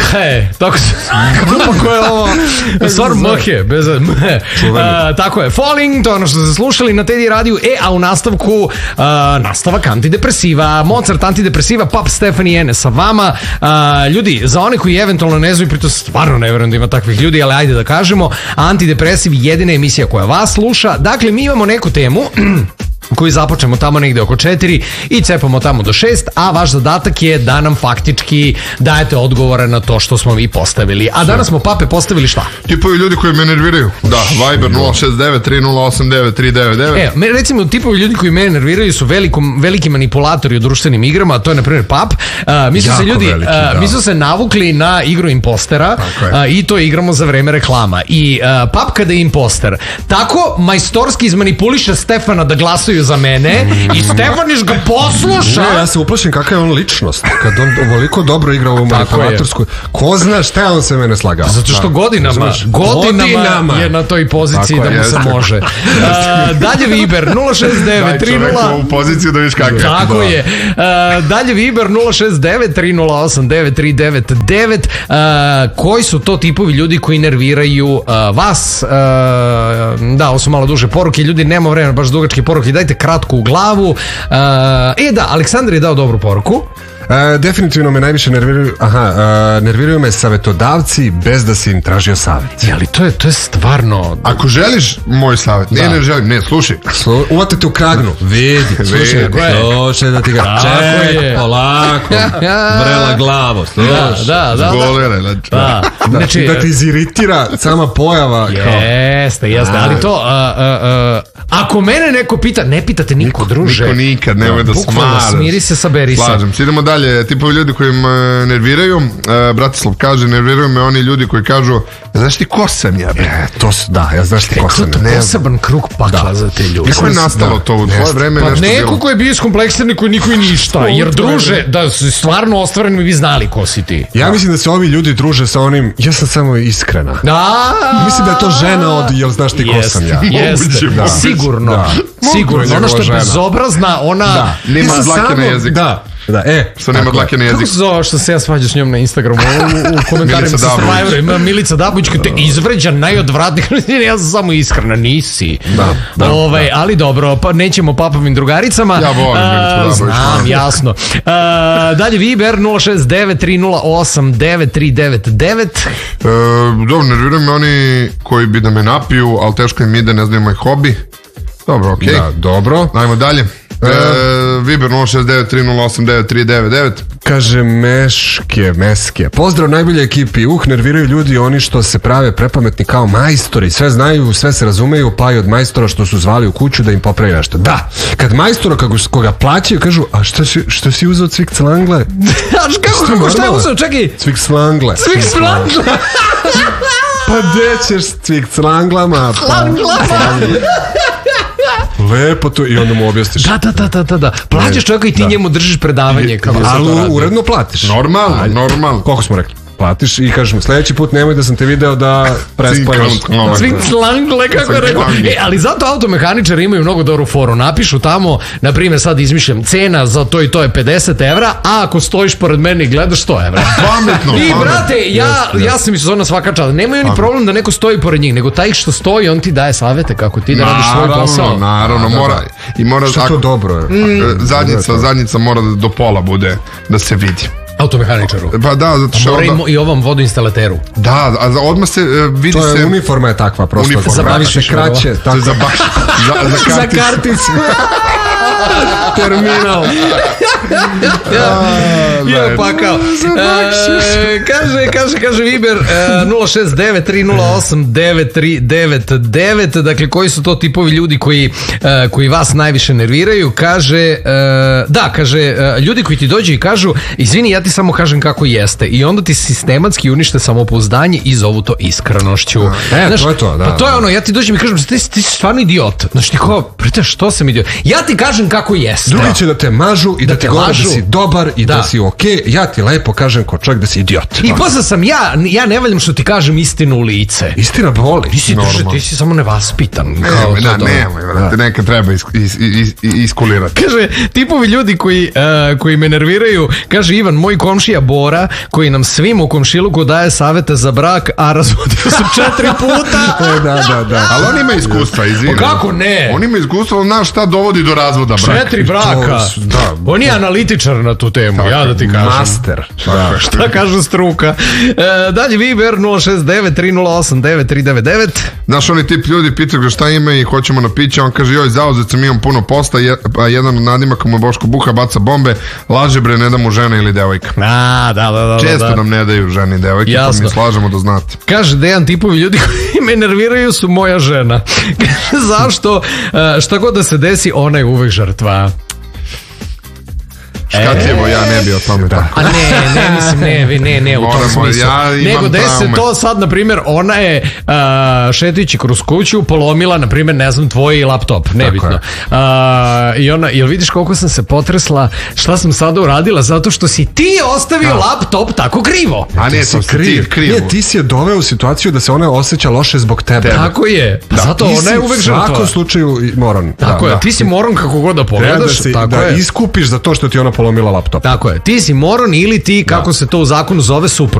Tako se... Kako je ovo? Stvar mhe, bez mhe. Tako je. Falling, to je ono što ste slušali na Teddy radiju. A u nastavku nastavak antidepresiva. Mozart antidepresiva, Pap Stefani N sa vama. Ljudi, za one koji eventualno ne znaju, pritom stvarno ne verujem da ima takvih ljudi, ali ajde da kažemo, antidepresiv je jedina emisija koja vas sluša. Dakle, mi imamo neku temu koju započnemo tamo negde oko 4 i cepamo tamo do 6, a vaš zadatak je da nam faktički dajete odgovore na to što smo vi postavili. A danas smo, Pape, postavili šta? Tipovi ljudi koji me nerviraju. Da, Viber 069-3089-399. Recimo, tipovi ljudi koji me nerviraju su veliki manipulatori u društvenim igrama, a to je, na primjer, Pap. Mi su se navukli na igru impostera i to igramo za vreme reklama. I Pap kada je imposter, tako majstorski izmanipuliše Stefana da glasaju za mene i Stefaniš ga posluša. Ja se uplašim kakva je on ličnost kad on ovoliko dobro igra ovu manipulatorsku. Ko zna šta je on se mene slagao? Zato što godinama je na toj poziciji da mu se može. Dalje Viber 069-30... u poziciju da vidiš kakva je. Tako je. Dalje Viber 069-3089-399. Koji su to tipovi ljudi koji nerviraju vas? Da, ovo su malo duže poruke. Ljudi, nema vremena, baš dugačke poruke. Dajte kratko u glavu. Da, Aleksandar je dao dobru poruku. Definitivno me najviše nerviraju me savetodavci bez da si im tražio savjet. Ali to je stvarno... Ako želiš moj savjet, ne želim, ne, slušaj. Uvate te u kragnu, vidi, slušaj da ti ga čekaj, polako, vrela glavo, slušaj. Da. Znači da ti iziritira sama pojava. Jeste, ali to, ako mene neko pita, ne pitate niko, druže. Niko nikad, nemoj da smaraš. Smiri se, saberi se. Slažem se, idemo dalje. Tipovi ljudi koji me nerviraju, Bratislav kaže, nerviraju me oni ljudi koji kažu, znaš ti ko sam ja? Ja znaš ti ko sam. To je poseban krug pakla za te ljudi. Kako je nastalo to u tvoje vreme? Pa neko ko je bio iskompleksan i koji niko i ništa. Jer druže, da si stvarno ostvaren mi bi znali ko si ti. Ja mislim da se ovi ljudi druže sa onim, ja sam samo iskrena. Mislim da je to žena od, jel znaš ti ko sam ja? Jeste, sigurno. Ona što je bezobrazna, ona... Nema dlake na jeziku. Što nema dlake na jeziku. Kako se zove što se ja svađam s njom na Instagramu u komentarima sa Survivora? Ima Milica Dabović koja te izvređa najodvratnije. Ja sam samo iskrena, nisi. Ali dobro, nećemo Papovim drugaricama. Ja volim Milicu Dabović. Znam, jasno. Dalje Viber 069-308-9399. Dobro, nerviraju me oni koji bi da me napiju, ali teško im ide, ne znaju moj hobi. Dobro, okej. Da, dobro. Ajmo dalje. Viber 069-308-9399. Kaže Meske. Pozdrav najbolje ekipi. Nerviraju ljudi oni što se prave prepametni kao majstori. Sve znaju, sve se razumeju, pa i od majstora što su zvali u kuću da im popravi nešto. Da, kad majstora koga plaćaju kažu, a što si uzeo cvikclangle? Šta je uzeo? Čekaj. Cvikclangle. Pa gde ćeš s cvikclanglama? Lepo to, i onda mu objasniš. Da. Plaćaš čovjeka i ti njemu držiš predavanje. Ali uredno platiš. Normalno. Koliko smo rekli? Platiš i kažeš mu, sledeći put nemoj da sam te video da prespajaš. Cvinklangle, kako je rekao. Ali zato automehaničari imaju mnogo dobru foru. Napišu tamo, na primjer, sad izmišljam, cena za to i to je 50 evra, a ako stojiš pored mene i gledaš 100 evra. Pametno. I brate, ja sam mislio na svaka čast. Nemaju ni problem da neko stoji pored njih, nego taj što stoji, on ti daje savete kako ti da radiš svoj posao. Naravno, mora. Što je to dobro? Zadnjica mora do pola bude da se vidi. Automehaničaru. Pa da, zato što mora i ovom vodoinstalateru. Da, a odmah se vidi se... To je uniforma je takva, prosto. Zabaviš se kraće. Za karticu. Terminal. Je pakao. Kaže Viber 069-308-9399. Dakle, koji su to tipovi ljudi koji vas najviše nerviraju? Kaže, ljudi koji ti dođu i kažu, izvini, ja ti samo kažem kako jeste. I onda ti sistematski unište samopouzdanje i zovu to iskrenošću. To je to, da. Pa to je ono, ja ti dođem i kažem, ti si stvarno idiot. Znaš, ti kao, prete, što sam idiot? Ja ti kažem kako jeste. Drugi će da te mažu i da ti govore da si dobar i da si okej. Ja ti lepo kažem kao čovjek da si idiot. I posle sam ja ne valjam što ti kažem istinu u lice. Istina boli. Ti si samo nevaspitan. Neka treba iskulirati. Kaže, tipovi ljudi koji me nerviraju, kaže Ivan, moj komšija Bora, koji nam svima u komšiluku daje savete za brak, a razvodio se 4 puta. Da. Ali on ima iskustva, izvini. Kako ne? On ima iskustva, on zna šta dovodi do razvoda braka. 4 braka. On je analitičar na tu temu, ja da ti kažem. Master. Šta kaže struka? Dalje Viber 069-308-9399. Znaš, oni tip ljudi pitaju ga šta ima i hoćemo na piće, on kaže, joj, zauzet sam, imam puno posta, a jedan od nadimaka mu je Boško Buha, baca bombe, laže bre, ne da mu žena ili devojka. Da. Često nam ne daju žene i devojke, pa mi slažemo da znate. Kaže Dejan, tipovi ljudi koji me nerviraju su moja žena. Zašto? Šta god da se desi, ona je uvek žrtva. Škatljivo, ja ne bi o tome tako. A ne, u tom smislu. Nego desi to sad, na primjer, ona je šetajući kroz kuću polomila, na primjer, ne znam, tvoj laptop, nebitno. I ona, jel vidiš koliko sam se potresla, šta sam sada uradila, zato što si ti ostavio laptop tako krivo. A ne, to si ti krivo. Ne, ti si je doveo u situaciju da se ona osjeća loše zbog tebe. Tako je. Zato ona je uvek žrtva. U svakom slučaju moron. Tako je, ti si moron kako god da pogledaš. Da iskupiš za to što ti ona polomila laptop. Tako je, ti si moron ili ti, kako se to u zakonu zove, suprug.